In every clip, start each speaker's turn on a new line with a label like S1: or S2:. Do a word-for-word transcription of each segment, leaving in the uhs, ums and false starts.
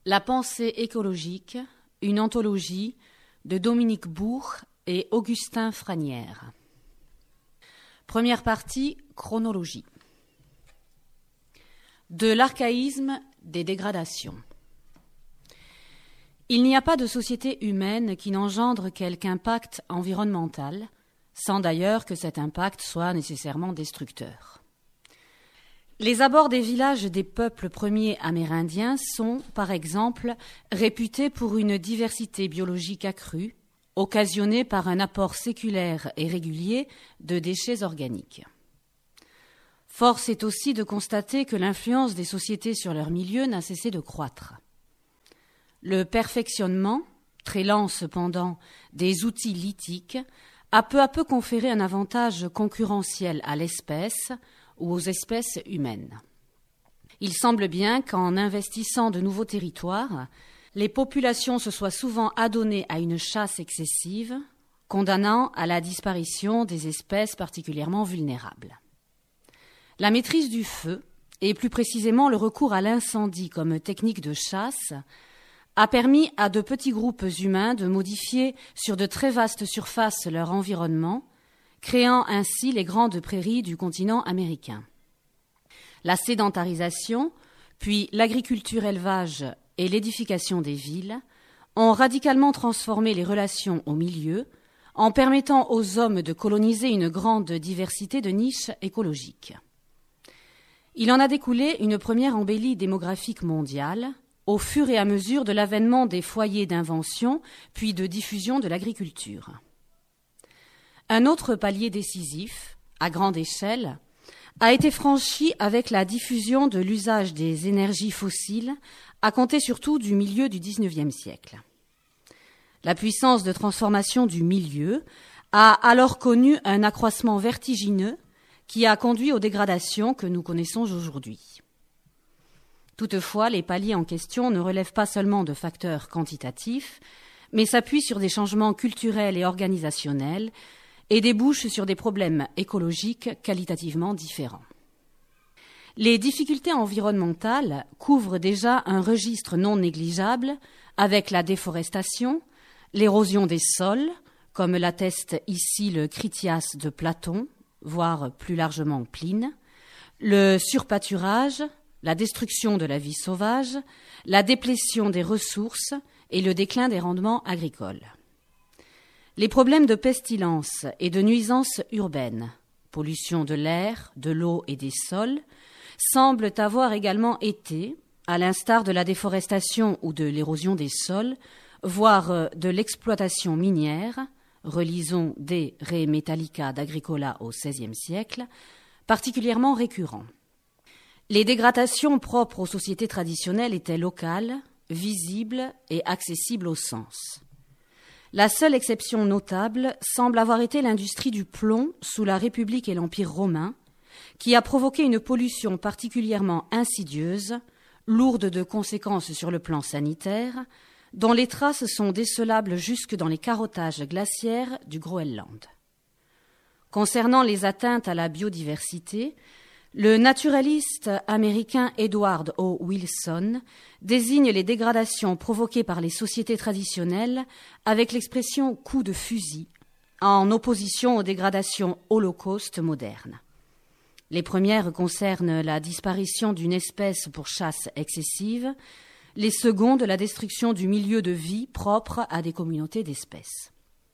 S1: La pensée écologique, une anthologie de Dominique Bourg et Augustin Franière. Première partie, chronologie. De l'archaïsme des dégradations. Il n'y a pas de société humaine qui n'engendre quelque impact environnemental, sans d'ailleurs que cet impact soit nécessairement destructeur. Les abords des villages des peuples premiers amérindiens sont, par exemple, réputés pour une diversité biologique accrue, occasionnée par un apport séculaire et régulier de déchets organiques. Force est aussi de constater que l'influence des sociétés sur leur milieu n'a cessé de croître. Le perfectionnement, très lent cependant, des outils lithiques a peu à peu conféré un avantage concurrentiel à l'espèce ou aux espèces humaines. Il semble bien qu'en investissant de nouveaux territoires, les populations se soient souvent adonnées à une chasse excessive, condamnant à la disparition des espèces particulièrement vulnérables. La maîtrise du feu, et plus précisément le recours à l'incendie comme technique de chasse, a permis à de petits groupes humains de modifier sur de très vastes surfaces leur environnement, créant ainsi les grandes prairies du continent américain. La sédentarisation, puis l'agriculture-élevage et l'édification des villes ont radicalement transformé les relations au milieu en permettant aux hommes de coloniser une grande diversité de niches écologiques. Il en a découlé une première embellie démographique mondiale au fur et à mesure de l'avènement des foyers d'invention puis de diffusion de l'agriculture. Un autre palier décisif, à grande échelle, a été franchi avec la diffusion de l'usage des énergies fossiles, à compter surtout du milieu du dix-neuvième siècle. La puissance de transformation du milieu a alors connu un accroissement vertigineux qui a conduit aux dégradations que nous connaissons aujourd'hui. Toutefois, les paliers en question ne relèvent pas seulement de facteurs quantitatifs, mais s'appuient sur des changements culturels et organisationnels et débouchent sur des problèmes écologiques qualitativement différents. Les difficultés environnementales couvrent déjà un registre non négligeable avec la déforestation, l'érosion des sols, comme l'atteste ici le Critias de Platon, voire plus largement Pline, le surpâturage, la destruction de la vie sauvage, la déplétion des ressources et le déclin des rendements agricoles. Les problèmes de pestilence et de nuisances urbaines, pollution de l'air, de l'eau et des sols, semblent avoir également été, à l'instar de la déforestation ou de l'érosion des sols, voire de l'exploitation minière, relisons des Re Metallica d'Agricola au seizième siècle, particulièrement récurrents. Les dégradations propres aux sociétés traditionnelles étaient locales, visibles et accessibles au sens. La seule exception notable semble avoir été l'industrie du plomb sous la République et l'Empire romain, qui a provoqué une pollution particulièrement insidieuse, lourde de conséquences sur le plan sanitaire, dont les traces sont décelables jusque dans les carottages glaciaires du Groenland. Concernant les atteintes à la biodiversité, le naturaliste américain Edward O. Wilson désigne les dégradations provoquées par les sociétés traditionnelles avec l'expression « coup de fusil », en opposition aux dégradations holocauste modernes. Les premières concernent la disparition d'une espèce pour chasse excessive, les secondes la destruction du milieu de vie propre à des communautés d'espèces.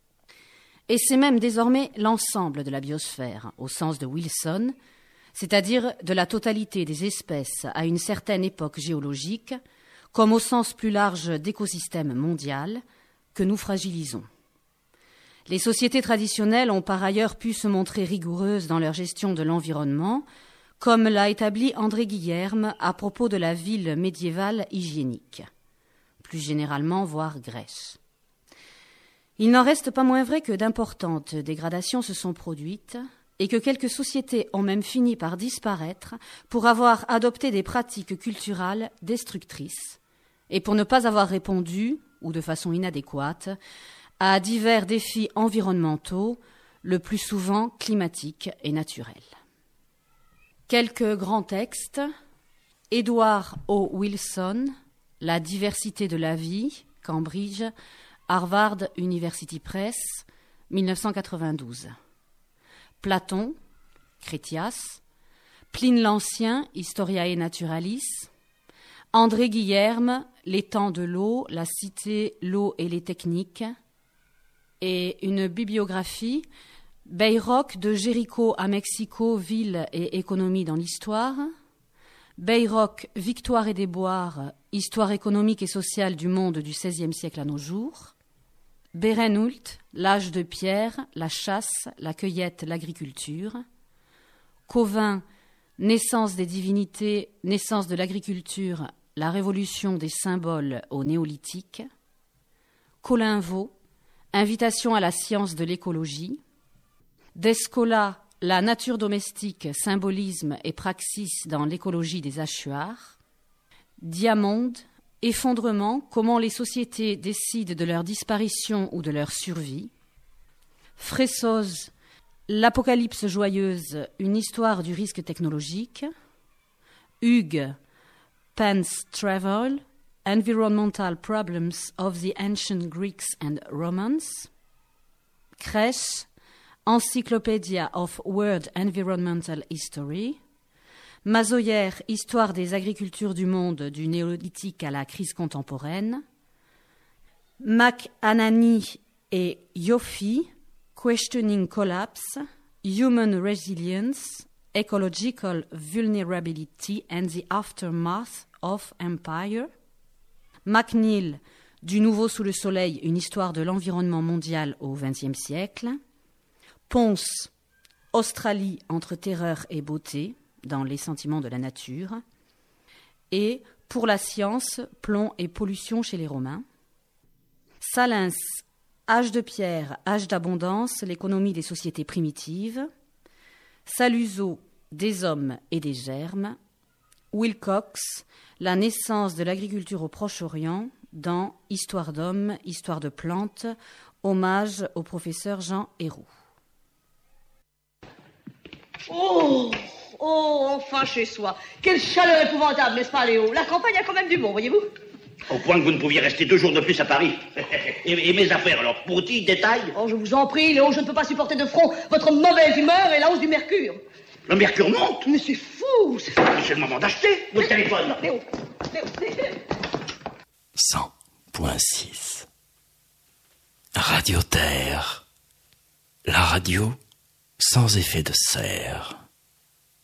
S1: Et c'est même désormais l'ensemble de la biosphère, au sens de Wilson, c'est-à-dire de la totalité des espèces à une certaine époque géologique, comme au sens plus large d'écosystème mondial, que nous fragilisons. Les sociétés traditionnelles ont par ailleurs pu se montrer rigoureuses dans leur gestion de l'environnement, comme l'a établi André Guillerme à propos de la ville médiévale hygiénique, plus généralement voire Grèce. Il n'en reste pas moins vrai que d'importantes dégradations se sont produites, et que quelques sociétés ont même fini par disparaître pour avoir adopté des pratiques culturales destructrices et pour ne pas avoir répondu, ou de façon inadéquate, à divers défis environnementaux, le plus souvent climatiques et naturels. Quelques grands textes. Edward O. Wilson, La diversité de la vie, Cambridge, Harvard University Press, dix-neuf cent quatre-vingt-douze. Platon, Critias, Pline l'Ancien, Historiae Naturalis, André Guillerme, Les temps de l'eau, la cité, l'eau et les techniques, et une bibliographie, Bayrock de Jéricho à Mexico, ville et économie dans l'histoire, Bayrock, Victoire et déboire, histoire économique et sociale du monde du seizième siècle à nos jours, Berenhult, L'âge de pierre, la chasse, la cueillette, l'agriculture, Cauvin, Naissance des divinités, naissance de l'agriculture, la révolution des symboles au néolithique, Colinvaux, Invitation à la science de l'écologie, Descola, La nature domestique, symbolisme et praxis dans l'écologie des hachoirs, Diamond, Effondrement, comment les sociétés décident de leur disparition ou de leur survie, Fressoz, L'Apocalypse joyeuse, une histoire du risque technologique, Hugues, Pan's Travel, Environmental Problems of the Ancient Greeks and Romans, Crèche, Encyclopedia of World Environmental History, Mazoyer, Histoire des agricultures du monde du néolithique à la crise contemporaine, McAnany et Yoffe, Questioning Collapse, Human Resilience, Ecological Vulnerability and the Aftermath of Empire, McNeill, Du nouveau sous le soleil, une histoire de l'environnement mondial au vingtième siècle, Ponce, Australie entre terreur et beauté, dans les sentiments de la nature, et Pour la science, plomb et pollution chez les Romains, Salins, Âge de pierre, âge d'abondance, l'économie des sociétés primitives, Saluzzo, Des hommes et des germes, Wilcox, La naissance de l'agriculture au Proche-Orient, dans Histoire d'hommes, Histoire de plantes, hommage au professeur Jean Héroux.
S2: Oh, oh, enfin chez soi. Quelle chaleur épouvantable, n'est-ce pas, Léo? La campagne a quand même du bon, voyez-vous?
S3: Au point que vous ne pouviez rester deux jours de plus à Paris. et, et mes affaires, alors, petits détails?
S2: Oh, je vous en prie, Léo, je ne peux pas supporter de front votre mauvaise humeur et la hausse du mercure.
S3: Le mercure monte?
S2: Mais c'est fou, c'est fou.
S3: C'est le moment d'acheter votre téléphone.
S2: Non, Léo, Léo, Léo.
S4: cent point six Radio Terre. La radio sans effet de serre.